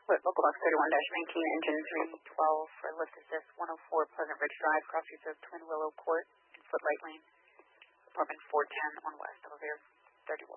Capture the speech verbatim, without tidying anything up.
Local Box thirty-one nineteen, engine three twelve for lift assist, one oh four Pleasant Ridge Drive, crossings of Twin Willow Court and Footlight Lane. Apartment four ten on west, elevator thirty-one.